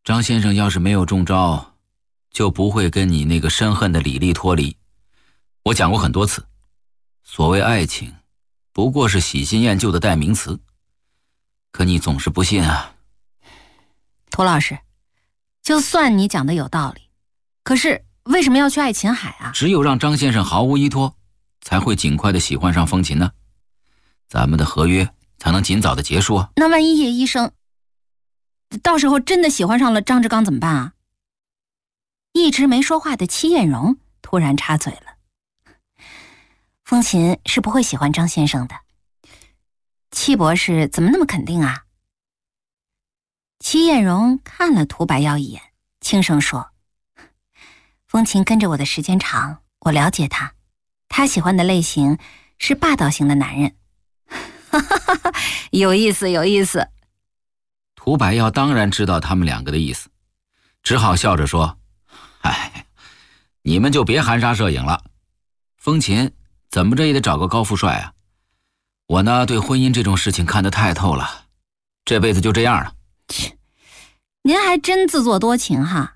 张先生要是没有中招，就不会跟你那个深恨的李丽脱离。我讲过很多次，所谓爱情不过是喜新厌旧的代名词，可你总是不信啊。 涂老师，就算你讲的有道理，可是为什么要去爱琴海啊？ 只有让张先生毫无依托，才会尽快的喜欢上风琴呢，咱们的合约才能尽早的结束啊。 那万一叶医生到时候真的喜欢上了张志刚怎么办啊？一直没说话的戚艳荣突然插嘴了。风琴是不会喜欢张先生的。戚博士怎么那么肯定啊？戚艳荣看了涂白药一眼，轻声说：风琴跟着我的时间长，我了解他，他喜欢的类型是霸道型的男人。有意思有意思。 涂白药当然知道他们两个的意思，只好笑着说：哎，你们就别含沙射影了，风琴怎么着也得找个高富帅啊。我呢，对婚姻这种事情看得太透了，这辈子就这样了。 您还真自作多情哈。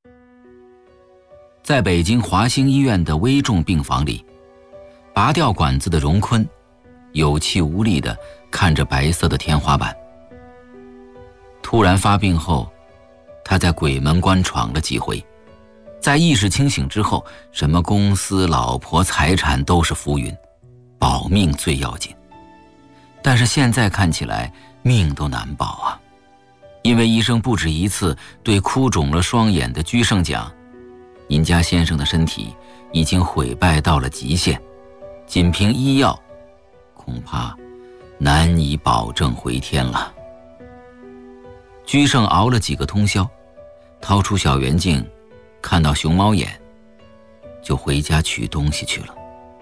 在北京华兴医院的危重病房里，拔掉管子的荣坤有气无力地看着白色的天花板。突然发病后，他在鬼门关闯了几回，在意识清醒之后，什么公司、老婆、财产都是浮云，保命最要紧。但是现在看起来命都难保啊，因为医生不止一次对哭肿了双眼的居胜讲，您家先生的身体已经毁败到了极限，仅凭医药恐怕难以保证回天了。居胜熬了几个通宵，掏出小圆镜看到熊猫眼，就回家取东西去了。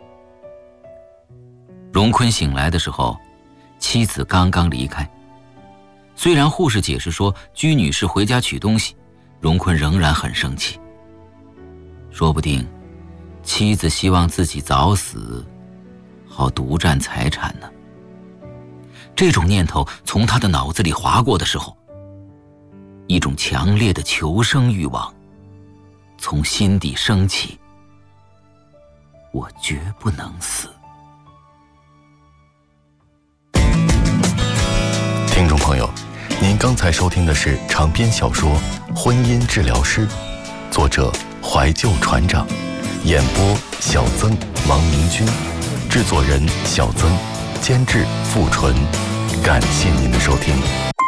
荣坤醒来的时候，妻子刚刚离开。虽然护士解释说居女士回家取东西，荣坤仍然很生气。说不定妻子希望自己早死，好独占财产呢。这种念头从他的脑子里划过的时候，一种强烈的求生欲望从心底升起，我绝不能死。 听众朋友，您刚才收听的是长篇小说《婚姻治疗师》，作者怀旧船长，演播小曾、王明君，制作人小曾，监制付纯。感谢您的收听。